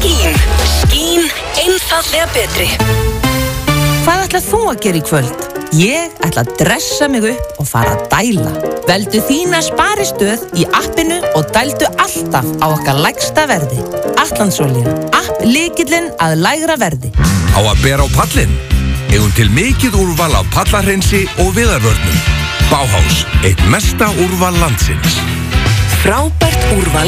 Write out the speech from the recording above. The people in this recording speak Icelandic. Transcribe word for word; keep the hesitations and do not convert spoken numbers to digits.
Skín. Skín, einfaldlega betri. Hvað ætlað þú að gera í kvöld? Ég ætla að dressa mig upp og fara að dæla. Veldu þína sparistöð í appinu og dældu alltaf á okkar lægsta verði. Atlantsolía, app lykillinn að lægra verði. Á að bera á pallinn? Eigum til mikið úrval af pallarhreinsi og viðarvörnum. Bauhaus, eitt mesta úrval landsins. Frábært úrval